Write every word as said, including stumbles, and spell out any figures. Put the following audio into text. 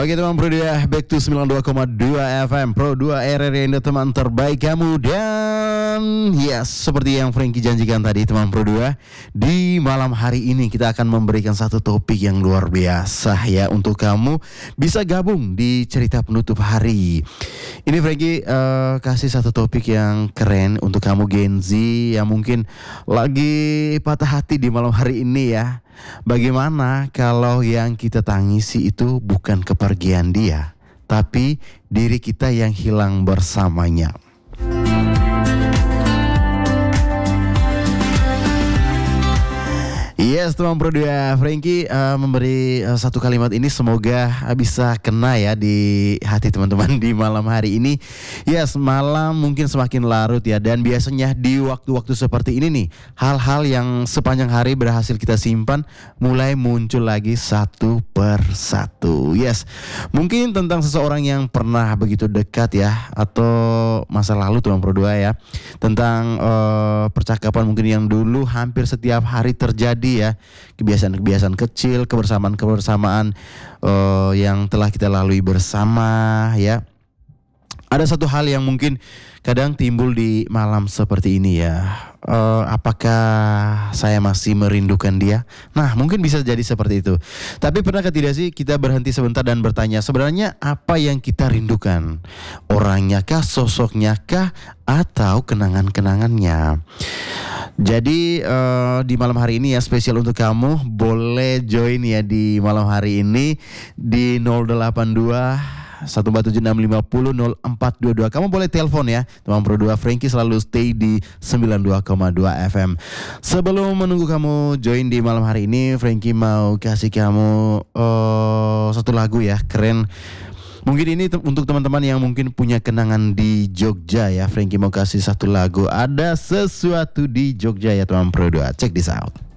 Oke teman Pro dua, back to sembilan puluh dua koma dua F M Pro dua R R Indo, teman terbaik kamu. Dan yes, seperti yang Frankie janjikan tadi teman Pro dua, di malam hari ini kita akan memberikan satu topik yang luar biasa ya, untuk kamu bisa gabung di cerita penutup hari. Ini Frankie uh, kasih satu topik yang keren untuk kamu Gen Z yang mungkin lagi patah hati di malam hari ini ya. Bagaimana kalau yang kita tangisi itu bukan kepergian dia, tapi diri kita yang hilang bersamanya. Yes teman Pro dua, Frankie uh, memberi uh, satu kalimat ini semoga uh, bisa kena ya di hati teman-teman di malam hari ini. Yes, malam mungkin semakin larut ya, dan biasanya di waktu-waktu seperti ini nih, hal-hal yang sepanjang hari berhasil kita simpan mulai muncul lagi satu per satu. Yes, mungkin tentang seseorang yang pernah begitu dekat ya, atau masa lalu teman Pro dua ya, tentang uh, percakapan mungkin yang dulu hampir setiap hari terjadi ya, kebiasaan-kebiasaan kecil, kebersamaan-kebersamaan uh, yang telah kita lalui bersama ya. Ada satu hal yang mungkin kadang timbul di malam seperti ini ya, uh, apakah saya masih merindukan dia? Nah mungkin bisa jadi seperti itu. Tapi pernahkah tidak sih kita berhenti sebentar dan bertanya, sebenarnya apa yang kita rindukan? Orangnya kah, sosoknya kah, atau kenangan-kenangannya? Jadi uh, di malam hari ini ya, spesial untuk kamu, boleh join ya di malam hari ini di nol delapan dua satu empat tujuh enam lima nol nol empat dua dua. Kamu boleh telepon ya teman Pro dua. Frankie selalu stay di sembilan puluh dua koma dua F M. Sebelum menunggu kamu join di malam hari ini, Frankie mau kasih kamu uh, satu lagu ya, keren. Mungkin ini te- untuk teman-teman yang mungkin punya kenangan di Jogja ya. Frankie mau kasih satu lagu, Ada Sesuatu di Jogja ya teman Pro dua. Check this out.